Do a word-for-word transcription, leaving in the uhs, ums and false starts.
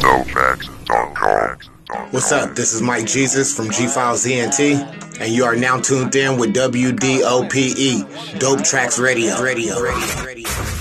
dope tracks dot com. What's up? This is Mike Jesus from G Files E N T, and you are now tuned in with W D O P E, Dope Tracks Radio. Radio. Radio.